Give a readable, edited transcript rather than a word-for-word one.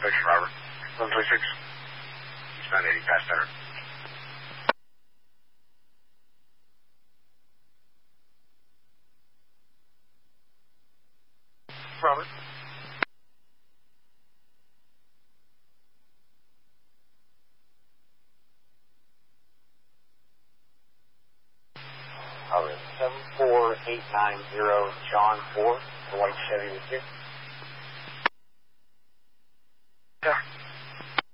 Thanks, Robert. 126. Eastbound 80 past center. Robert. Robert, 74890 John 4, the white Chevy with you. Yeah.